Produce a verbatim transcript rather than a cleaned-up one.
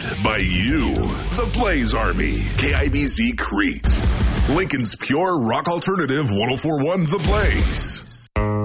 by you. The Blaze Army, K I B Z Crete. Lincoln's pure rock alternative, one oh four point one The Blaze.